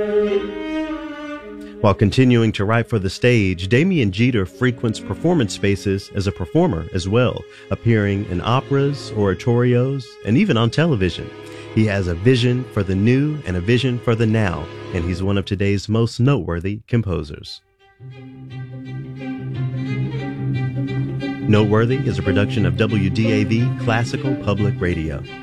While continuing to write for the stage, Damien Jeter frequents performance spaces as a performer as well, appearing in operas, oratorios, and even on television. He has a vision for the new and a vision for the now, and he's one of today's most noteworthy composers. Noteworthy is a production of WDAV Classical Public Radio.